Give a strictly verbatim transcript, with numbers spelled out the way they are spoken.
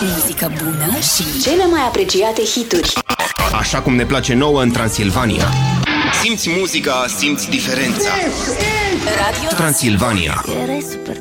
Muzică bună și cele mai apreciate hituri. Așa cum ne place nouă în Transilvania. Simți muzica, simți diferența. Radio Transilvania. Erai super